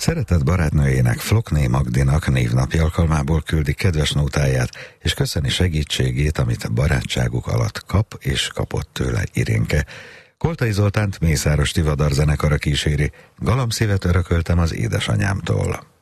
Szeretett barátnőjének, Flokné Magdinak névnapi alkalmából küldi kedves nótáját, és köszöni segítségét, amit barátságuk alatt kap és kapott tőle Irénke. Koltai Zoltánt Mészáros Tivadar zenekara kíséri, galamszívet örököltem az édesanyámtól.